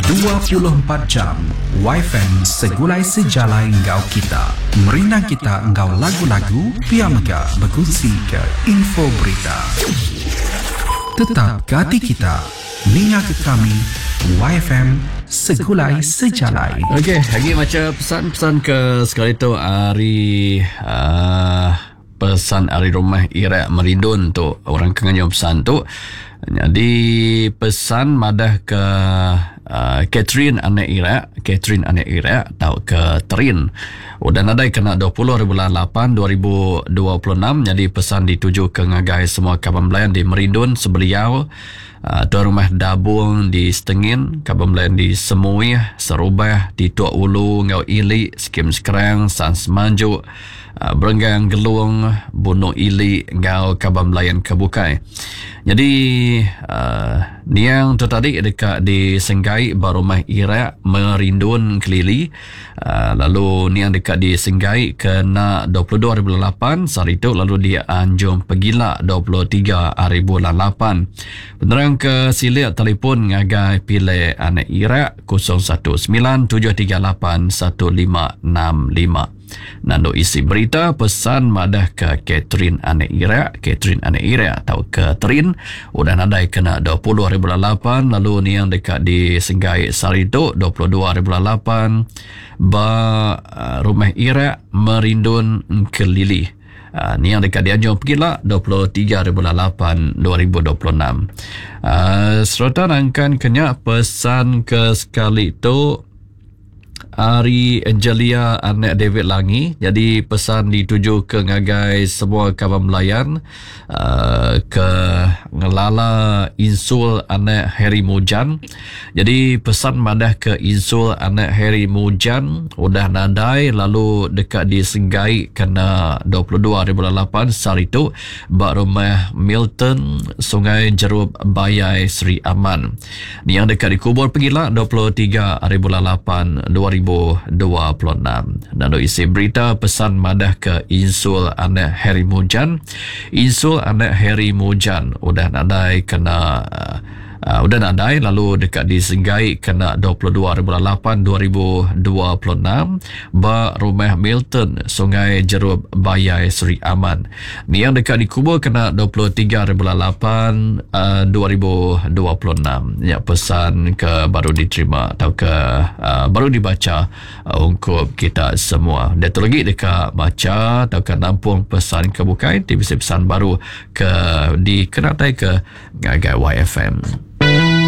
24 jam YFM segulai sejalai engkau kita. Merina kita engkau lagu-lagu, piamga berkongsi ke info berita. Tetap ke hati kita, minyak ke kami, YFM segulai sejalai. Okey, lagi macam pesan-pesan ke sekali tu hari pesan hari rumah Iraq Meridun tu orang kenganyo pesan tu. Jadi pesan madah ke Catherine anak Iraq tau ke Terin. Udah nadai kena 20 bulan 8 2026. Jadi pesan dituju ke ngagai semua kawan belayan di Meridun, Sebeliau, tuan rumah Dabung di Setengin, kawan belayan di Semui, Serubah, di Tuak Ulu, Ngau Ili, Skim Sekerang, Sans Manjuk, Berenggang Gelung, Bunuh Ili, Ngau kawan belayan Kebukai. Jadi niang tu tadi dekat di Senggai Barumah Iraq Merindun Kelili. Lalu niang dekat di Senggai kena 22 bulan 8 hari itu. Lalu dia Anjung Pegila 23 hari bulan 8. Penerang ke silik telefon ngagai pilih anak Iraq 0197381565. Nando isi berita pesan madah ke Catherine anak Iraq atau ke Terin. Udah nadai kena 20 bulan 8. Lalu ni yang dekat di Senggai Sarito 22 bulan 8. Rumah Iraq Merindun Kelili. Ni yang dekat di Anjung Pegila 23 bulan 8 2026. Serta rangkan kenya pesan ke sekali tu Ari Angelia anak David Langi. Jadi pesan dituju ke ngagai semua kawan melayan ke ngelala Insul anak Harry Mujan. Jadi pesan madah ke Insul anak Harry Mujan udah nadai. Lalu dekat di Senggai kena 22 bulan 8 hari itu bak rumah Milton Sungai Jerub Bayai Sri Aman. Ni yang dekat di Kubur Pegila 23 bulan 8 2026. Dan isi berita pesan madah ke Insul anak Harry Mujan. Insul anak Harry Mujan udah nadai kena lalu dekat di Senggai kena 22 bulan 8 2026 bak rumah Milton Sungai Jerub Bayai Sri Aman. Ni yang dekat di Kubur kena 23 bulan 8 2026. Ya, pesan ke baru diterima atau ke baru dibaca untuk kita semua. Dan tu lagi dekat baca atau ke nampung pesan ke Bukai, divisi pesan baru ke di Kenatai ke Ngagai YFM.